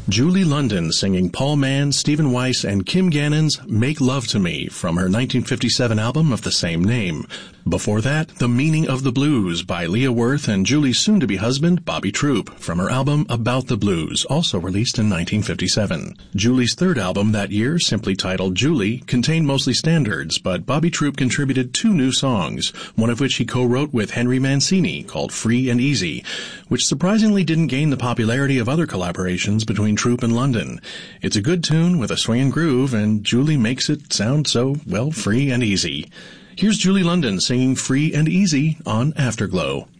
Julie London singing Paul Mann, Stephen Weiss, and Kim Gannon's Make Love to Me from her 1957 album of the same name. Before that, The Meaning of the Blues by Leah Worth and Julie's soon-to-be husband, Bobby Troup, from her album About the Blues, also released in 1957. Julie's third album that year, simply titled Julie, contained mostly standards, but Bobby Troup contributed 2 new songs, one of which he co-wrote with Henry Mancini, called Free and Easy, which surprisingly didn't gain the popularity of other collaborations between Troup and London. It's a good tune with a swinging groove, and Julie makes it sound so, well, free and easy. Here's Julie London singing Free and Easy on Afterglow.